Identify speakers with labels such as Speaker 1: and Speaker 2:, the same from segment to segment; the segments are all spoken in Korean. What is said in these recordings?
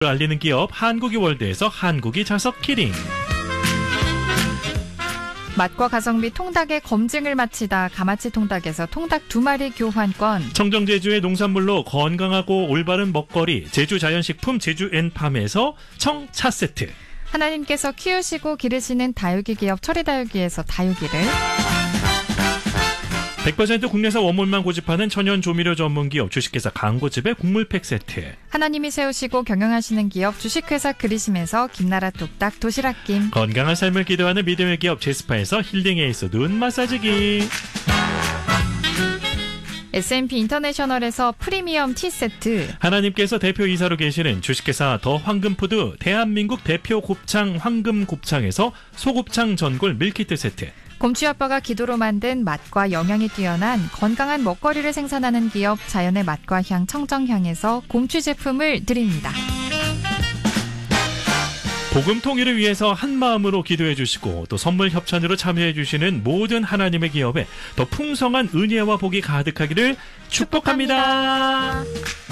Speaker 1: 알리는 기업 한국이월드에서 한국이 자석 키링.
Speaker 2: 맛과 가성비 통닭의 검증을 마치다 가마치 통닭에서 통닭 2마리 교환권.
Speaker 1: 청정제주의 농산물로 건강하고 올바른 먹거리 제주자연식품 제주앤팜에서 청차 세트.
Speaker 2: 하나님께서 키우시고 기르시는 다육이 기업 철이다육이에서 다육이를.
Speaker 1: 100% 국내산 원물만 고집하는 천연 조미료 전문기업 주식회사 강고집의 국물팩 세트.
Speaker 2: 하나님이 세우시고 경영하시는 기업 주식회사 그리심에서 김나라 뚝딱 도시락김.
Speaker 1: 건강한 삶을 기도하는 믿음의 기업 제스파에서 힐링 에이스 눈 마사지기.
Speaker 2: S&P 인터내셔널에서 프리미엄 티 세트.
Speaker 1: 하나님께서 대표이사로 계시는 주식회사 더 황금푸드 대한민국 대표 곱창 황금곱창에서 소곱창 전골 밀키트 세트.
Speaker 2: 곰취 아빠가 기도로 만든 맛과 영양이 뛰어난 건강한 먹거리를 생산하는 기업 자연의 맛과 향 청정향에서 곰취 제품을 드립니다.
Speaker 1: 복음 통일을 위해서 한 마음으로 기도해 주시고 또 선물 협찬으로 참여해 주시는 모든 하나님의 기업에 더 풍성한 은혜와 복이 가득하기를 축복합니다.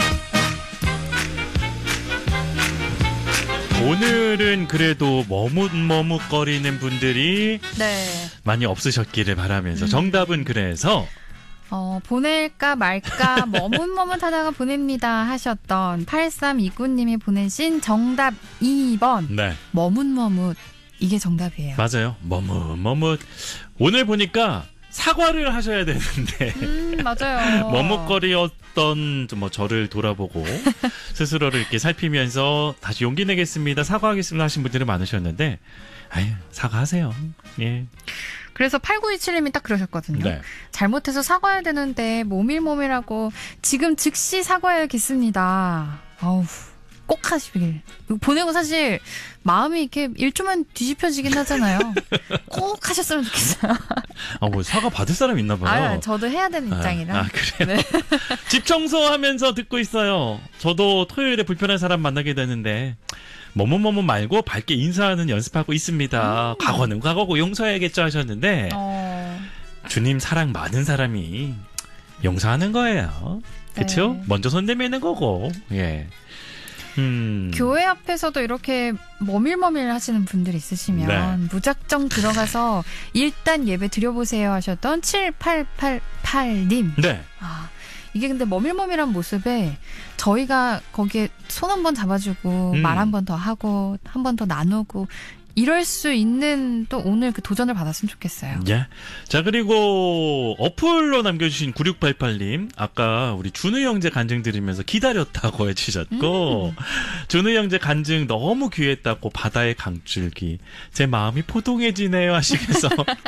Speaker 1: 오늘은 그래도 머뭇머뭇거리는 분들이 많이 없으셨기를 바라면서 정답은 그래서
Speaker 2: 보낼까 말까 머뭇머뭇하다가 보냅니다 하셨던 8329님이 보내신 정답 2번.
Speaker 1: 네.
Speaker 2: 머뭇머뭇. 이게 정답이에요.
Speaker 1: 맞아요. 머뭇머뭇. 오늘 보니까 사과를 하셔야 되는데
Speaker 2: 맞아요.
Speaker 1: 머뭇거리였던 뭐 저를 돌아보고 스스로를 이렇게 살피면서 다시 용기 내겠습니다, 사과하겠습니다 하신 분들이 많으셨는데 아유, 사과하세요. 예.
Speaker 2: 그래서 8927님이 딱 그러셨거든요.
Speaker 1: 네.
Speaker 2: 잘못해서 사과해야 되는데 모밀모밀하고 지금 즉시 사과해야겠습니다. 어우, 꼭 하시길. 보내고 사실 마음이 이렇게 1초만 뒤집혀지긴 하잖아요. 꼭 하셨으면 좋겠어요.
Speaker 1: 뭐 사과 받을 사람 있나 봐요.
Speaker 2: 저도 해야 되는 입장이라.
Speaker 1: 그래요?
Speaker 2: 네.
Speaker 1: 집 청소하면서 듣고 있어요. 저도 토요일에 불편한 사람 만나게 되는데 뭐뭐뭐뭐 말고 밝게 인사하는 연습하고 있습니다. 과거는 과거고 용서해야겠죠 하셨는데 주님 사랑 많은 사람이 용서하는 거예요. 그렇죠?
Speaker 2: 네.
Speaker 1: 먼저 손 내미는 거고. 예.
Speaker 2: 교회 앞에서도 이렇게 머밀머밀 하시는 분들이 있으시면
Speaker 1: 네.
Speaker 2: 무작정 들어가서 일단 예배 드려보세요 하셨던 7888님.
Speaker 1: 네.
Speaker 2: 이게 근데 머밀머밀한 모습에 저희가 거기에 손 한 번 잡아주고 말 한 번 더 하고 한 번 더 나누고 이럴 수 있는 또 오늘 그 도전을 받았으면 좋겠어요.
Speaker 1: 예. 자, 그리고 어플로 남겨주신 9688님, 아까 우리 준우 형제 간증 들으면서 기다렸다고 해주셨고, 준우 형제 간증 너무 귀했다고 바다의 강줄기, 제 마음이 포동해지네요 하시면서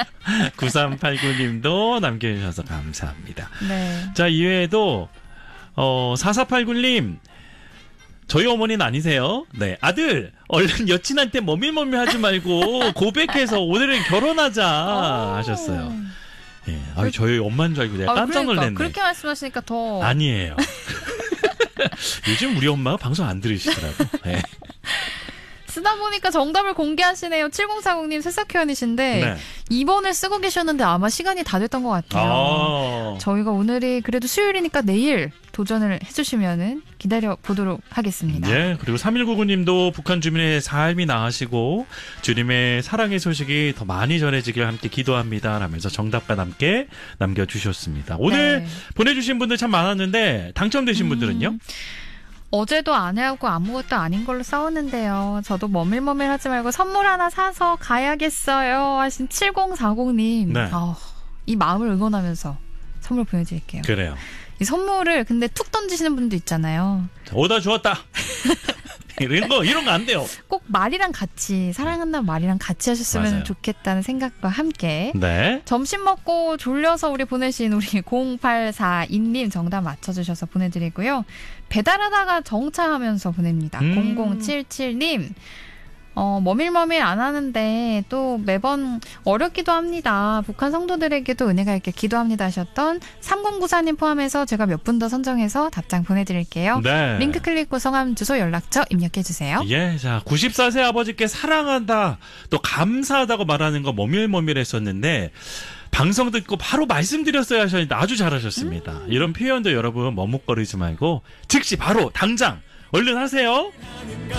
Speaker 1: 9389님도 남겨주셔서 감사합니다.
Speaker 2: 네.
Speaker 1: 자, 이외에도 4489님, 저희 어머니는 아니세요? 네. 아들, 얼른 여친한테 머밀머밀하지 말고 고백해서 오늘은 결혼하자 하셨어요. 예. 저희 엄마인 줄 알고 내가 깜짝 놀랐네.
Speaker 2: 그렇게 말씀하시니까 더.
Speaker 1: 아니에요. 요즘 우리 엄마가 방송 안 들으시더라고. 네.
Speaker 2: 쓰다 보니까 정답을 공개하시네요. 7040님 새싹회원이신데
Speaker 1: 네.
Speaker 2: 2번을 쓰고 계셨는데 아마 시간이 다 됐던 것 같아요. 저희가 오늘이 그래도 수요일이니까 내일 도전을 해주시면은 기다려보도록 하겠습니다.
Speaker 1: 예, 그리고 3199님도 북한 주민의 삶이 나으시고 주님의 사랑의 소식이 더 많이 전해지길 함께 기도합니다 라면서 정답과 함께 남겨주셨습니다. 오늘 보내주신 분들 참 많았는데 당첨되신 분들은요?
Speaker 2: 어제도 아내하고 아무것도 아닌 걸로 싸웠는데요. 저도 머밀머밀하지 말고 선물 하나 사서 가야겠어요 하신 7040님.
Speaker 1: 네.
Speaker 2: 이 마음을 응원하면서 선물 보내드릴게요.
Speaker 1: 그래요.
Speaker 2: 이 선물을 근데 툭 던지시는 분도 있잖아요.
Speaker 1: 오다 주었다. 이런 거 안 돼요.
Speaker 2: 꼭 말이랑 같이 사랑한다는 말이랑 같이 하셨으면
Speaker 1: 맞아요.
Speaker 2: 좋겠다는 생각과 함께
Speaker 1: 네.
Speaker 2: 점심 먹고 졸려서 우리 보내신 우리 0842님 정답 맞춰주셔서 보내드리고요. 배달하다가 정차하면서 보냅니다. 0077님 머밀머밀 안 하는데 또 매번 어렵기도 합니다. 북한 성도들에게도 은혜가 있게 기도합니다 하셨던 3094님 포함해서 제가 몇 분 더 선정해서 답장 보내드릴게요.
Speaker 1: 네.
Speaker 2: 링크 클릭 후 성함, 주소, 연락처 입력해주세요.
Speaker 1: 예, 자 94세 아버지께 사랑한다 또 감사하다고 말하는 거 머밀머밀했었는데 방송 듣고 바로 말씀드렸어야 하셨는데 아주 잘하셨습니다. 이런 표현도 여러분 머뭇거리지 말고 즉시 바로 당장 얼른 하세요.